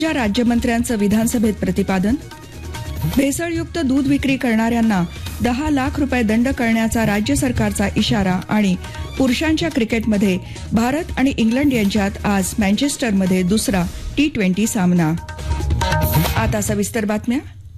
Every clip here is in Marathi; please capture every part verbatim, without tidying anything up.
राज्यमंत्र्यांचं विधानसभेत प्रतिपादन. भेसळयुक्त दूध विक्री करणाऱ्यांना दहा लाख रुपये दंड करण्याचा राज्य सरकारचा इशारा. आणि पुरुषांच्या क्रिकेटमध्ये भारत आणि इंग्लंड यांच्यात आज मँचेस्टरमध्ये दुसरा टी ट्वेंटी सामना. आता सविस्तर बातम्या.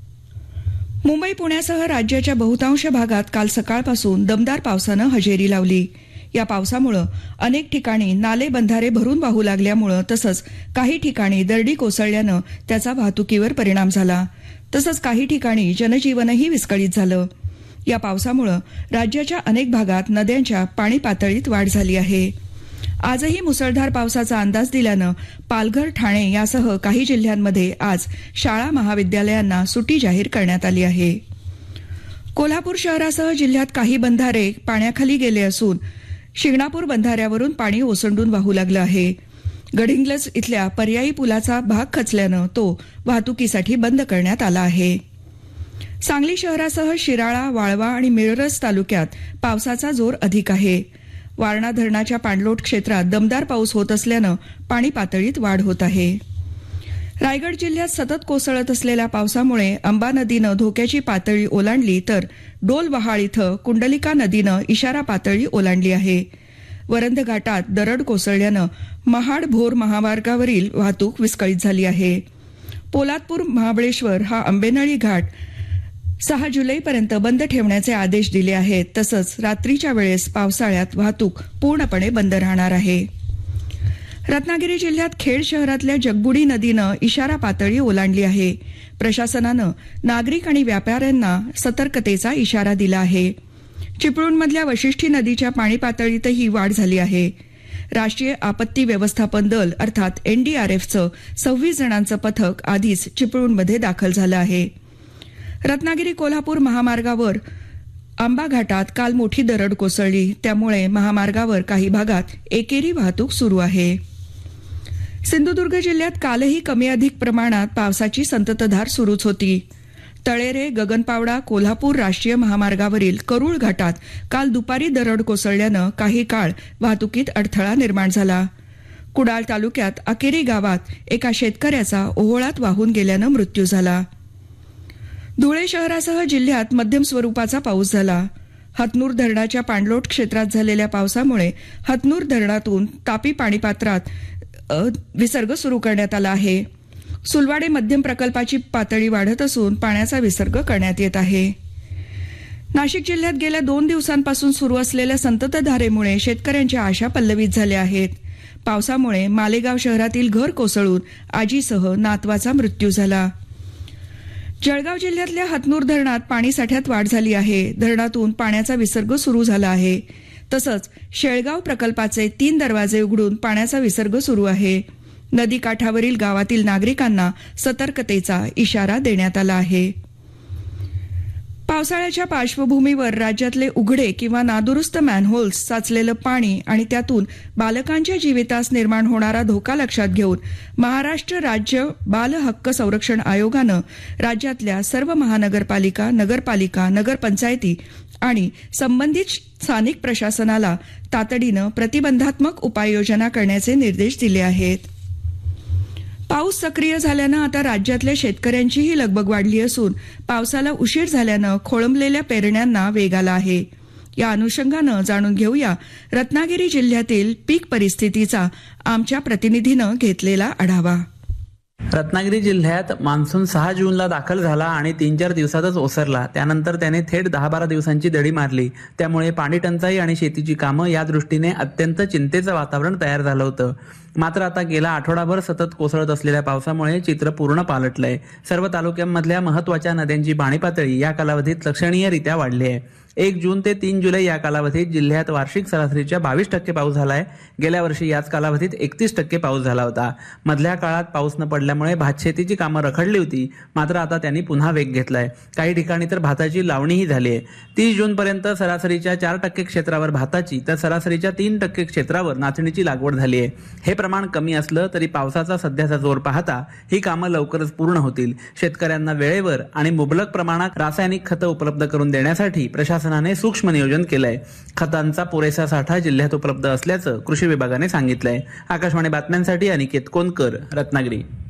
मुंबई पुण्यासह राज्याच्या बहुतांश भागात काल सकाळपासून दमदार पावसानं हजेरी लावली. या पावसामुळे अनेक ठिकाणी नाले बंधारे भरून वाहू लागल्यामुळे तसंच काही ठिकाणी दरडी कोसळल्यानं त्याचा वाहतुकीवर परिणाम झाला. तसंच काही ठिकाणी जनजीवनही विस्कळीत झालं. या पावसामुळे राज्याच्या अनेक भागात नद्यांच्या पाणी पातळीत वाढ झाली आहे. आजही मुसळधार पावसाचा अंदाज दिल्यानं पालघर, ठाणे यासह काही जिल्ह्यांमध्ये आज शाळा महाविद्यालयांना सुट्टी जाहीर करण्यात आली आहे. कोल्हापूर शहरासह जिल्ह्यात काही बंधारे पाण्याखाली गेले असून शिंगणापूर बंधाऱ्यावरून पाणी ओसंडून वाहू लागलं आहे. गडिंग्लज इथल्या पर्यायी पुलाचा भाग खचल्यानं तो वाहतुकीसाठी बंद करण्यात आला आहे. सांगली शहरासह शिराळा, वाळवा आणि मिरज तालुक्यात पावसाचा जोर अधिक आहे. वारणा धरणाच्या पाणलोट क्षेत्रात दमदार पाऊस होत असल्यानं पाणी पातळीत वाढ होत आहे. रायगड जिल्ह्यात सतत कोसळत असलेल्या पावसामुळे अंबा नदीनं धोक्याची पातळी ओलांडली तर डोलवहाळ इथं कुंडलिका नदीनं इशारा पातळी ओलांडली आहे. वरंध घाटात दरड कोसळल्यानं महाड भोर महामार्गावरील वाहतूक विस्कळीत झाली आहे. पोलादपूर महाबळेश्वर हा आंबेनळी घाट सहा जुलैपर्यंत बंद ठेवण्याचे आदेश दिले आहेत. तसंच रात्रीच्या वेळेस पावसाळ्यात वाहतूक पूर्णपणे बंद राहणार आहे. रत्नागिरी जिल्ह्यात खेड शहरातल्या जगबुडी नदीनं इशारा पातळी ओलांडली आहे. प्रशासनानं नागरिक आणि व्यापाऱ्यांना सतर्कतेचा इशारा दिला आहे. चिपळूणमधल्या वशिष्ठी नदीच्या पाणी पातळीतही वाढ झाली आहे. राष्ट्रीय आपत्ती व्यवस्थापन दल अर्थात एनडीआरएफचं सव्वीस जणांचं पथक आधीच चिपळूणमध्ये दाखल झालं आहे. रत्नागिरी कोल्हापूर महामार्गावर आंबा घाटात काल मोठी दरड कोसळली. त्यामुळे महामार्गावर काही भागात एकेरी वाहतूक सुरू आहे. सिंधुदुर्ग जिल्ह्यात कालही कमी अधिक प्रमाणात पावसाची संततधार सुरूच होती. तळेरे, गगनपावडा, कोल्हापूर राष्ट्रीय महामार्गावरील करूळ घाटात काल दुपारी दरड कोसळल्यानं काही काळ वाहतुकीत अडथळा निर्माण झाला. कुडाळ तालुक्यात अकेरी गावात एका शेतकऱ्याचा ओहोळात वाहून गेल्यानं मृत्यू झाला. धुळे शहरासह जिल्ह्यात मध्यम स्वरूपाचा पाऊस झाला. हतनूर धरणाच्या पाणलोट क्षेत्रात झालेल्या पावसामुळे हतनूर धरणातून तापी पाणीपात्रात विसर्ग सुरू करण्यात आला आहे. सुलवाडे मध्यम प्रकल्पाची पातळी वाढत असून पाण्याचा विसर्ग करण्यात येत आहे. नाशिक जिल्ह्यात गेल्या दोन दिवसांपासून सुरू असलेल्या संततधारेमुळे शेतकऱ्यांच्या आशा पल्लवित झाल्या आहेत. पावसामुळे मालेगाव शहरातील घर कोसळून आजीसह नातवाचा मृत्यू झाला. जळगाव जिल्ह्यातल्या हतनूर धरणात पाणीसाठ्यात वाढ झाली आहे. धरणातून पाण्याचा विसर्ग सुरू झाला आहे. तसंच शेळगाव प्रकल्पाचे तीन दरवाजे उघडून पाण्याचा विसर्ग सुरू आहे. नदीकाठावरील गावातील नागरिकांना सतर्कतेचा इशारा देण्यात आला आहे. पावसाळ्याच्या पार्श्वभूमीवर राज्यातले उघडे किंवा नादुरुस्त मॅनहोल्स, साचलेलं पाणी आणि त्यातून बालकांच्या जीवितास निर्माण होणारा धोका लक्षात घेऊन महाराष्ट्र राज्य बाल हक्क संरक्षण आयोगानं राज्यातल्या सर्व महानगरपालिका, नगरपालिका, नगरपंचायती आणि संबंधित स्थानिक प्रशासनाला तातडीनं प्रतिबंधात्मक उपाययोजना करण्याचे निर्देश दिले आहेत. पाऊस सक्रिय झाल्यानं आता राज्यातल्या शेतकऱ्यांचीही लगबग वाढली असून पावसाला उशीर झाल्यानं खोळंबलेल्या पेरण्यांना वेग आला आहे. या अनुषंगानं जाणून घेऊया रत्नागिरी जिल्ह्यातील पीक परिस्थितीचा आमच्या प्रतिनिधीनं घेतलेला आढावा. रत्नागिरी जिल्ह्यात मान्सून सहा जूनला दाखल झाला आणि तीन चार दिवसातच ओसरला. त्यानंतर त्याने थेट दहा बारा दिवसांची दडी मारली. त्यामुळे पाणी टंचाई आणि शेतीची कामं या दृष्टीने अत्यंत चिंतेचं वातावरण तयार झालं होतं. मात्र आता गेला आठवडाभर सतत कोसळत असलेल्या पावसामुळे चित्र पूर्ण पालटलंय. सर्व तालुक्यांमधल्या महत्वाच्या नद्यांची पाणी पातळी या कालावधीत लक्षणीयरित्या वाढली आहे. एक जून ते तीन जुलै या कालावधीत जिल्ह्यात वार्षिक सरासरीच्या बावीस टक्के पाऊस झालाय. गेल्या वर्षी याच कालावधीत एकतीस टक्के पाऊस झाला होता. मधल्या काळात पाऊस न पडल्यामुळे भातशेतीची कामं रखडली होती. मात्र आता त्यांनी पुन्हा वेग घेतलाय. काही ठिकाणी तर भाताची लावणीही झाली आहे. तीस जून पर्यंत सरासरीच्या चार टक्के क्षेत्रावर भाताची तर सरासरीच्या तीन टक्के क्षेत्रावर नाचणीची लागवड झाली आहे. हे प्रमाण कमी असलं तरी पावसाचा सध्याचा जोर पाहता ही कामं लवकरच पूर्ण होतील. शेतकऱ्यांना वेळेवर आणि मुबलक प्रमाणात रासायनिक खतं उपलब्ध करून देण्यासाठी प्रशासनाने सूक्ष्म नियोजन केलंय. खतांचा पुरेसा साठा जिल्ह्यात उपलब्ध असल्याचं कृषी विभागाने सांगितलंय. आकाशवाणी बातम्यांसाठी अनिकेत कोनकर, रत्नागिरी.